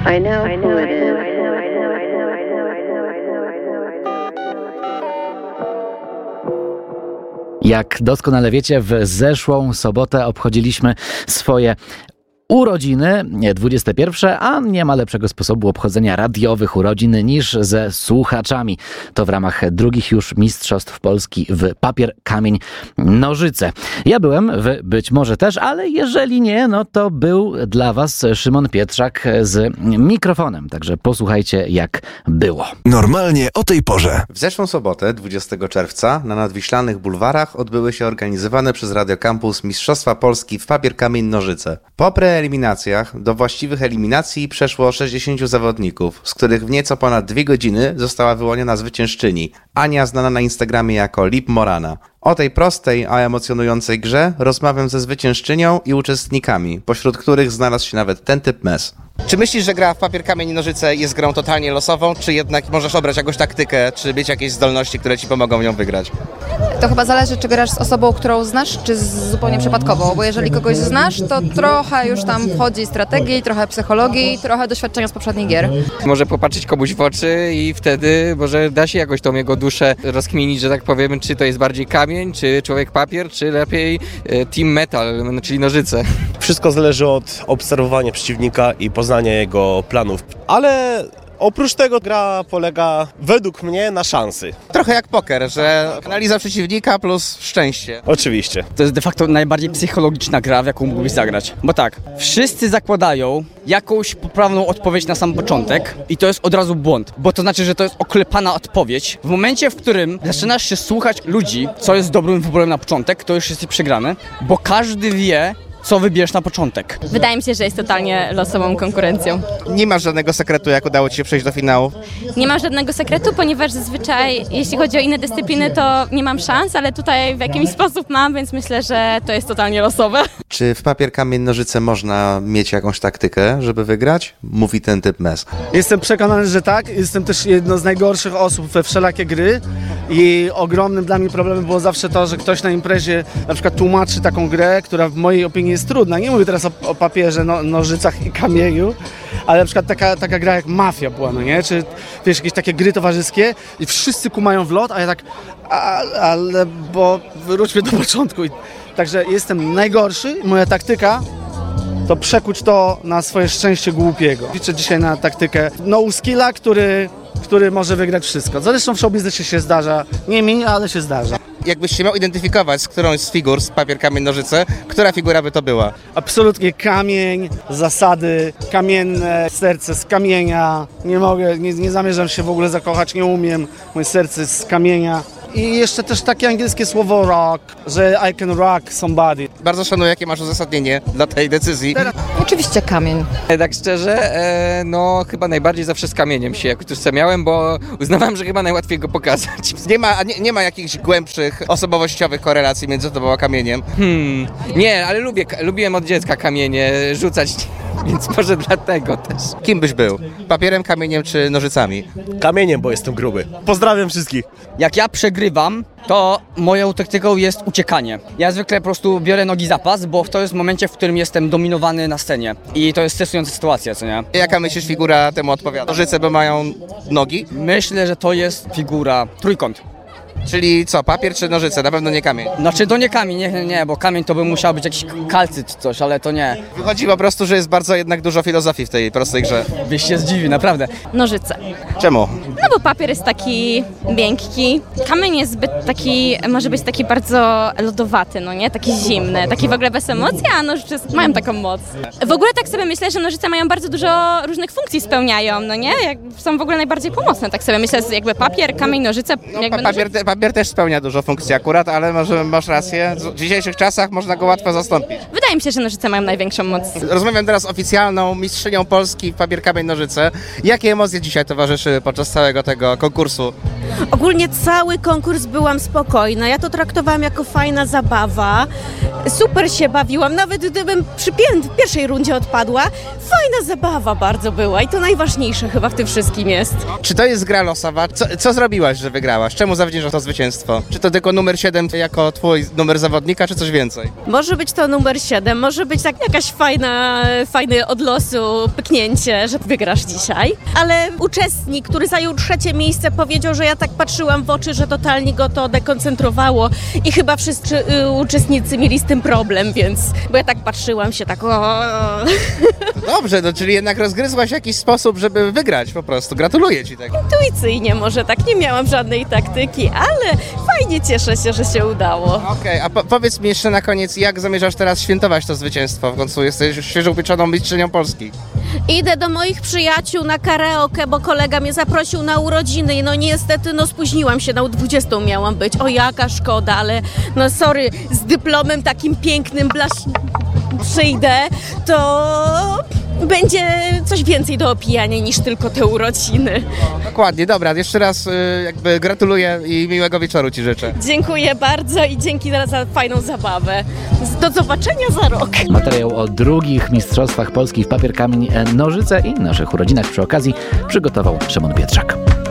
I know who it is. Jak doskonale wiecie, w zeszłą sobotę obchodziliśmy swoje urodziny, 21, a nie ma lepszego sposobu obchodzenia radiowych urodzin niż ze słuchaczami. To w ramach drugich już Mistrzostw Polski w papier, kamień, nożyce. Ja byłem, wy być może też, ale jeżeli nie, no to był dla was Szymon Pietrzak z mikrofonem. Także posłuchajcie, jak było. Normalnie o tej porze. W zeszłą sobotę, 20 czerwca, na nadwiślanych bulwarach odbyły się organizowane przez Radio Campus Mistrzostwa Polski w papier, kamień, nożyce. Po preeliminacjach do właściwych eliminacji przeszło 60 zawodników, z których w nieco ponad 2 godziny została wyłoniona zwyciężczyni, Ania, znana na Instagramie jako Lip Morana. O tej prostej, a emocjonującej grze rozmawiam ze zwyciężczynią i uczestnikami, pośród których znalazł się nawet ten typ mes. Czy myślisz, że gra w papier, kamień i nożyce jest grą totalnie losową, czy jednak możesz obrać jakąś taktykę, czy mieć jakieś zdolności, które ci pomogą ją wygrać? To chyba zależy, czy grasz z osobą, którą znasz, czy zupełnie przypadkowo, bo jeżeli kogoś znasz, to trochę już tam wchodzi strategii, trochę psychologii, trochę doświadczenia z poprzednich gier. Może popatrzeć komuś w oczy i wtedy może da się jakoś tą jego duszę rozkminić, że tak powiem, czy to jest bardziej kamień, czy człowiek papier, czy lepiej team metal, czyli nożyce. Wszystko zależy od obserwowania przeciwnika i poznania jego planów, ale oprócz tego gra polega według mnie na szansy. Trochę jak poker, że analiza przeciwnika plus szczęście. Oczywiście. To jest de facto najbardziej psychologiczna gra, w jaką mógłbyś zagrać. Bo tak, wszyscy zakładają jakąś poprawną odpowiedź na sam początek i to jest od razu błąd, bo to znaczy, że to jest oklepana odpowiedź. W momencie, w którym zaczynasz się słuchać ludzi, co jest dobrym wyborem na początek, to już jesteś przegrany, bo każdy wie, co wybierz na początek. Wydaje mi się, że jest totalnie losową konkurencją. Nie masz żadnego sekretu, jak udało ci się przejść do finału? Nie mam żadnego sekretu, ponieważ zazwyczaj, jeśli chodzi o inne dyscypliny, to nie mam szans, ale tutaj w jakiś sposób mam, więc myślę, że to jest totalnie losowe. Czy w papier, kamień, nożyce można mieć jakąś taktykę, żeby wygrać? Mówi ten typ mes. Jestem przekonany, że tak. Jestem też jedną z najgorszych osób we wszelakie gry i ogromnym dla mnie problemem było zawsze to, że ktoś na imprezie na przykład tłumaczy taką grę, która w mojej opinii jest trudna. Nie mówię teraz o papierze, nożycach i kamieniu, ale na przykład taka gra jak Mafia była, no nie? Czy wiesz, jakieś takie gry towarzyskie i wszyscy kumają w lot, a ja tak, ale bo wróćmy do początku. Także jestem najgorszy. Moja taktyka to przekuć to na swoje szczęście głupiego. Liczę dzisiaj na taktykę no skilla, który może wygrać wszystko. Zresztą w showbiznesie się zdarza. Nie mi, ale się zdarza. Jakbyś się miał identyfikować z którąś z figur z papier, kamień, nożyce, która figura by to była? Absolutnie kamień, zasady, kamienne, serce z kamienia. Nie mogę, nie zamierzam się w ogóle zakochać, nie umiem. Moje serce jest z kamienia. I jeszcze też takie angielskie słowo rock, że I can rock somebody. Bardzo szanuję, jakie masz uzasadnienie dla tej decyzji. Oczywiście kamień. Tak szczerze, no chyba najbardziej zawsze z kamieniem się jakoś miałem, bo uznawałem, że chyba najłatwiej go pokazać. Nie ma jakichś głębszych osobowościowych korelacji między tobą a kamieniem? Nie, ale lubiłem od dziecka kamienie rzucać, więc może dlatego też. Kim byś był? Papierem, kamieniem czy nożycami? Kamieniem, bo jestem gruby. Pozdrawiam wszystkich. Jak ja przegrywam, to moją taktyką jest uciekanie. Ja zwykle po prostu biorę nogi za pas, bo to jest w momencie, w którym jestem dominowany na scenie. I to jest stresująca sytuacja, co nie? Jaka myślisz figura temu odpowiada? Nożyce, bo mają nogi? Myślę, że to jest figura trójkąt. Czyli co, papier czy nożyce? Na pewno nie kamień. Znaczy to nie kamień, nie, bo kamień to by musiał być jakiś kalcyt czy coś, ale to nie. Wychodzi po prostu, że jest bardzo jednak dużo filozofii w tej prostej grze. Byś się zdziwi, naprawdę. Nożyce. Czemu? No bo papier jest taki miękki, kamień jest zbyt taki, może być taki bardzo lodowaty, no nie? Taki zimny, taki w ogóle bez emocji, a nożyce mają taką moc. W ogóle tak sobie myślę, że nożyce mają bardzo dużo różnych funkcji spełniają, no nie? Są w ogóle najbardziej pomocne, tak sobie myślę, jakby papier, kamień, nożyce. Papier też spełnia dużo funkcji akurat, ale może masz rację, w dzisiejszych czasach można go łatwo zastąpić. Wydaje mi się, że nożyce mają największą moc. Rozmawiam teraz z oficjalną mistrzynią Polski w papier, kamień, nożyce. Jakie emocje dzisiaj towarzyszyły podczas całego tego konkursu? Ogólnie cały konkurs byłam spokojna. Ja to traktowałam jako fajna zabawa. Super się bawiłam, nawet gdybym w pierwszej rundzie odpadła. Fajna zabawa bardzo była i to najważniejsze chyba w tym wszystkim jest. Czy to jest gra losowa? Co zrobiłaś, że wygrałaś? Czemu zawdzięczasz to zwycięstwo? Czy to tylko numer 7 jako twój numer zawodnika, czy coś więcej? Może być to numer 7, może być tak jakaś fajne od losu pyknięcie, że wygrasz dzisiaj. Ale uczestnik, który zajął 3. miejsce, powiedział, że ja tak patrzyłam w oczy, że totalnie go to dekoncentrowało i chyba wszyscy uczestnicy mieli z tym problem, więc... Bo ja tak patrzyłam się tak... Dobrze, no czyli jednak rozgryzłaś jakiś sposób, żeby wygrać po prostu. Gratuluję ci tego. Intuicyjnie może tak, nie miałam żadnej taktyki, ale fajnie cieszę się, że się udało. Okej, a powiedz mi jeszcze na koniec, jak zamierzasz teraz świętować to zwycięstwo? W końcu jesteś świeżo upieczoną mistrzynią Polski. Idę do moich przyjaciół na karaoke, bo kolega mnie zaprosił na urodziny i no niestety spóźniłam się, na 20 miałam być. O jaka szkoda, ale no sorry, z dyplomem takim pięknym przyjdę, to będzie coś więcej do opijania niż tylko te urodziny. Dokładnie, dobra, jeszcze raz jakby gratuluję i miłego wieczoru ci życzę. Dziękuję bardzo i dzięki za fajną zabawę. Do zobaczenia za rok. Materiał o drugich Mistrzostwach Polski w papier, kamień, nożyce i naszych urodzinach przy okazji przygotował Szymon Pietrzak.